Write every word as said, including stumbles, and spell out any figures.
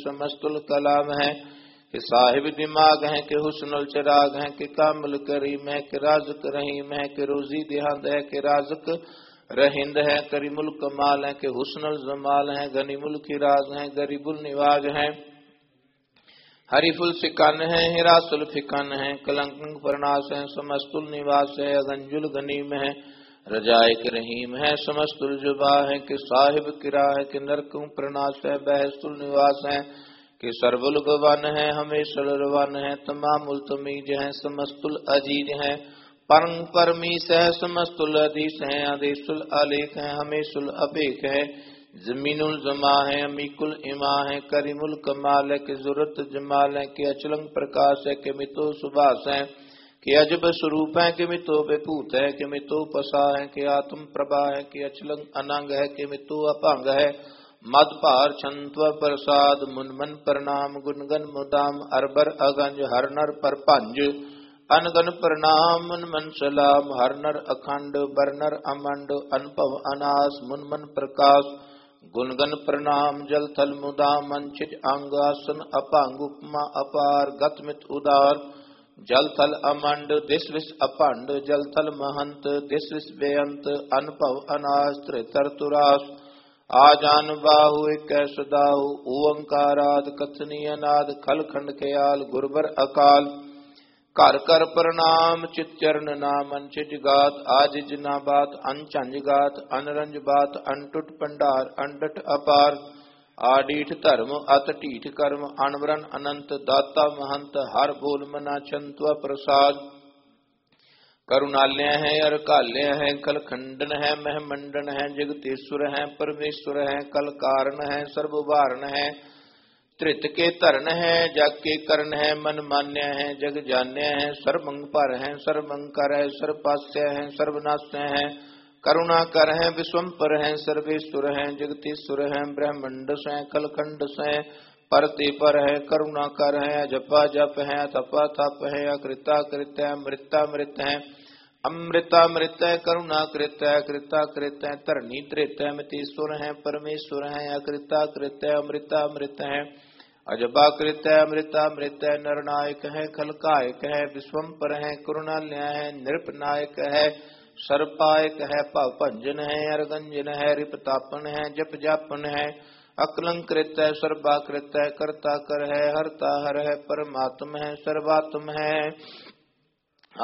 समस्तुल कलाम है कि साहिब दिमाग है कि हुस्नुल चिराग है कि कामिल करीम है कि राज़िक रहीम है कि रोजी दिहांद है कि राज़िक रहिंद है करीमुल कमाल है कि हुस्नुल जमाल है गनीमुल खिराज है गरीबुल निवाज है हरीफुल फिकान है हिरासुल फिकान है कलंक परनास है समस्तुल निवास है गंजुल गनीम है रजाइक रहीम है समस्तुल जुबा है कि साहिब किरा है कि नरकुं प्रनाश है बहस्तुल निवास है कि सर्वुल गवन है हमेशा रवन है तमामुल तमीज है समस्तुल अजीज है परम परमीस है समस्तुल अधीश है आदेशुल अलेख है हमेशुल अपेख है जमीनुल जमा है अमीकुल इमा है करीमुल कमाल है कि जुरत जमाल है कि अचलंग प्रकाश है कि मितो सुबास है कि अजब स्वरूप है कि मितो बेपूत है कि मितो पसा है कि आत्म प्रभा है कि अचलंग अनंग है कि मितो अपांग है मद पार छंत्व प्रसाद मुनमन प्रणाम गुनगन मुदाम अरबर अगंज हर नर पर पंज अनगन प्रणाम मुनमन सलाम हर नर अखंड बरनर अमंड अनपव अनास मुनमन प्रकाश गुनगन प्रणाम जल थल मुदाम अंचित अंग आसन अपांग उपमा अपार गतमित उदार जल थल अमंड दिस विस अपंड जल थल महंत दिस विस बेअंत अनपव अनास त्रितर तुरास आजान बाहु एक सदाहु ओंकाराद कथनीय नाद खल खंड ख्याल गुरबर अकाल कर कर प्रणाम चिच्चरण नाम अंचिज गात आजिज ना बात अनचंज गात अनरंज बात अनटुट पंडार अंडट अपार आडीठ धर्म अत टीठ कर्म अनवरन अनंत दाता महंत हर बोल मना चंत्व प्रसाद करुणालय है अरकालय है कल खंडन है महमंडन है जगतेश्वर है परमेश्वर है कल कारण है सर्ववारण है त्रित के तरण है जग के करण है मन मान्य है जग जान्य है सर्वमंग पर है सर्वमंकर है सर्वपास्य है सर्वनाश्य है करुणा कर है विश्वम्पर है सर्वेश्वर है जगतेश्वर है ब्रह्मंड से कल खंड से परते पर है करुणा कर है जपा जप है तपा तप है अकृता कृत है मृता मृत है अमृता मृत है करुणा कृत है कृता कृत है धरणी त्रित है मितीश्वर है परमेश्वर है अकृता कृत है अमृता मृत है अजबा कृत है अमृता मृत है नरनायक है खलकायक है विश्वम्पर है करुणालय है नृपनायक है सर्पायक है भंजन है अरगंजन है रिपतापन है जप जापन है अकलंकृत है सर्वाकृत है कर्ता कर है हरता हर है परमात्म है सर्वात्म है